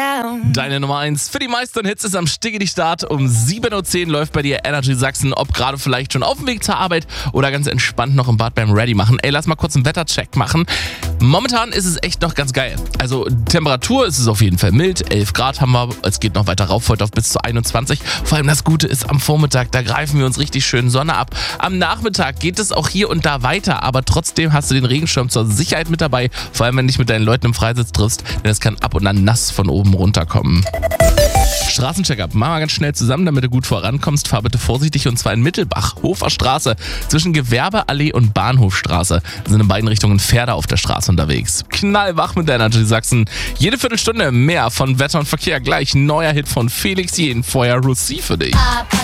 down. Deine Nummer 1 für die meisten Hits ist am Start. Um 7.10 Uhr läuft bei dir Energy Sachsen, ob gerade vielleicht schon auf dem Weg zur Arbeit oder ganz entspannt noch im Bad beim Ready machen. Ey, lass mal kurz einen Wettercheck machen. Momentan ist es echt noch ganz geil. Also Temperatur ist es auf jeden Fall mild, 11 Grad haben wir, es geht noch weiter rauf, heute auf bis zu 21. Vor allem das Gute ist am Vormittag, da greifen wir uns richtig schön Sonne ab. Am Nachmittag geht es auch hier und da weiter, aber trotzdem hast du den Regenschirm zur Sicherheit mit dabei, vor allem wenn du dich mit deinen Leuten im Freisitz triffst, denn es kann ab und an nass von oben runterkommen. Straßencheck-up, mach mal ganz schnell zusammen, damit du gut vorankommst. Fahr bitte vorsichtig und zwar in Mittelbach, Hofer Straße, zwischen Gewerbeallee und Bahnhofstraße. Da sind in beiden Richtungen Pferde auf der Straße unterwegs. Knallwach mit der Energy Sachsen. Jede Viertelstunde mehr von Wetter und Verkehr. Gleich neuer Hit von Felix Jähn, Feuer Russie für dich.